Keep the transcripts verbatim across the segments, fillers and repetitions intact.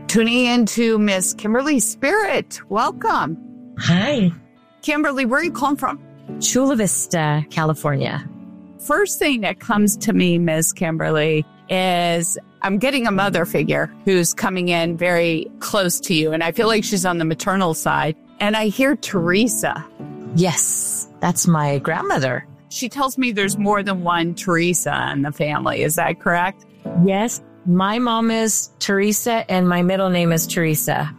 tuning into Miss Kimberly Spirit. Welcome. Hi. Kimberly, where are you calling from? Chula Vista, California. First thing that comes to me, Miss Kimberly, is I'm getting a mother figure who's coming in very close to you. And I feel like she's on the maternal side. And I hear Teresa. Yes, that's my grandmother. She tells me there's more than one Teresa in the family. Is that correct? Yes. My mom is Teresa and my middle name is Teresa.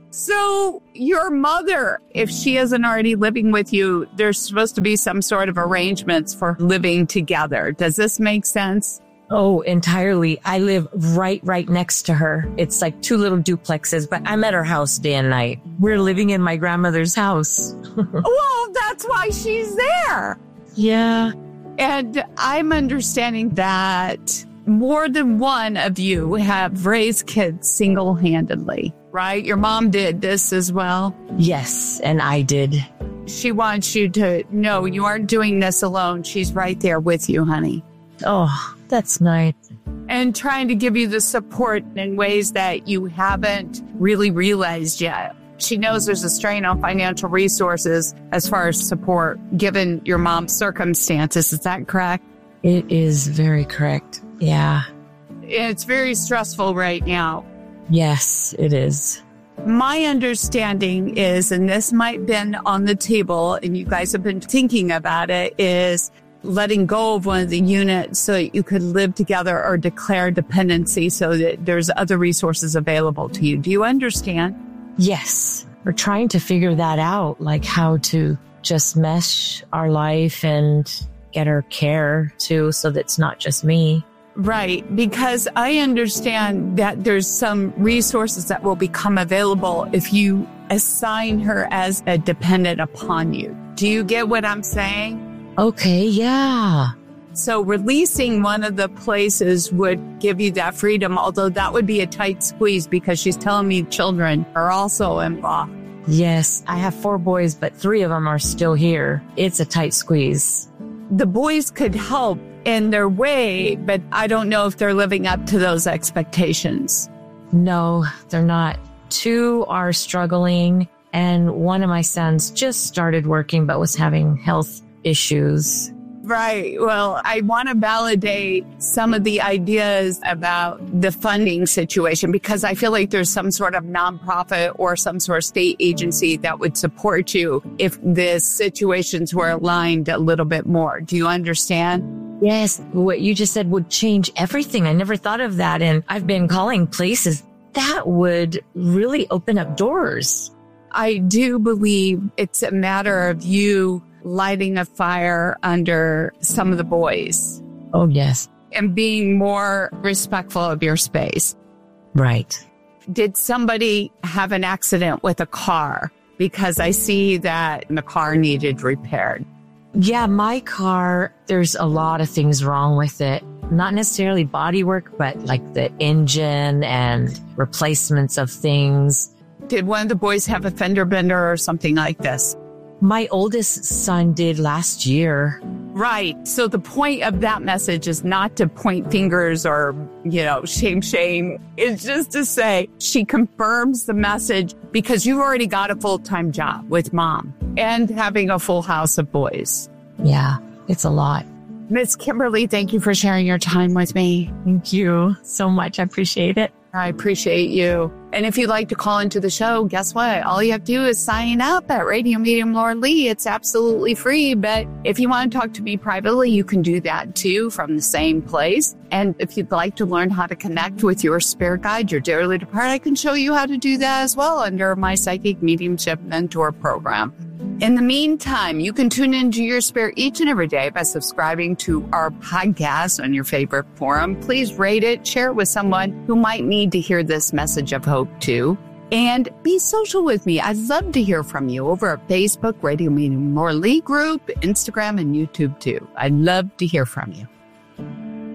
So your mother, if she isn't already living with you, there's supposed to be some sort of arrangements for living together. Does this make sense? Oh, entirely. I live right, right next to her. It's like two little duplexes, but I'm at her house day and night. We're living in my grandmother's house. Well, that's why she's there. Yeah. And I'm understanding that more than one of you have raised kids single-handedly, right? Your mom did this as well. Yes, and I did. She wants you to know you aren't doing this alone. She's right there with you, honey. Oh, that's nice. And trying to give you the support in ways that you haven't really realized yet. She knows there's a strain on financial resources as far as support, given your mom's circumstances. Is that correct? It is very correct. Yeah. It's very stressful right now. Yes, it is. My understanding is, and this might have been on the table, and you guys have been thinking about it, is letting go of one of the units so that you could live together or declare dependency so that there's other resources available to you. Do you understand? Yes. We're trying to figure that out, like how to just mesh our life and get her care too, so that it's not just me. Right. Because I understand that there's some resources that will become available if you assign her as a dependent upon you. Do you get what I'm saying? Okay. Yeah. So releasing one of the places would give you that freedom, although that would be a tight squeeze because she's telling me children are also involved. Yes, I have four boys, but three of them are still here. It's a tight squeeze. The boys could help in their way, but I don't know if they're living up to those expectations. No, they're not. Two are struggling, and one of my sons just started working but was having health issues. Right. Well, I want to validate some of the ideas about the funding situation because I feel like there's some sort of nonprofit or some sort of state agency that would support you if the situations were aligned a little bit more. Do you understand? Yes. What you just said would change everything. I never thought of that. And I've been calling places that would really open up doors. I do believe it's a matter of you lighting a fire under some of the boys. Oh, yes. And being more respectful of your space. Right. Did somebody have an accident with a car? Because I see that the car needed repaired. Yeah, my car, there's a lot of things wrong with it. Not necessarily body work, but like the engine and replacements of things. Did one of the boys have a fender bender or something like this? My oldest son did last year. Right. So the point of that message is not to point fingers or, you know, shame, shame. It's just to say she confirms the message because you've already got a full-time job with mom and having a full house of boys. Yeah, it's a lot. Miss Kimberly, thank you for sharing your time with me. Thank you so much. I appreciate it. I appreciate you. And if you'd like to call into the show, guess what? All you have to do is sign up at Radio Medium Laura Lee. It's absolutely free. But if you want to talk to me privately, you can do that too from the same place. And if you'd like to learn how to connect with your spirit guide, your dearly departed, I can show you how to do that as well under my Psychic Mediumship Mentor program. In the meantime, you can tune into your spirit each and every day by subscribing to our podcast on your favorite forum. Please rate it, share it with someone who might need to hear this message of hope too. And be social with me. I'd love to hear from you over at Facebook, Radio Medium Laura Lee group, Instagram, and YouTube too. I'd love to hear from you.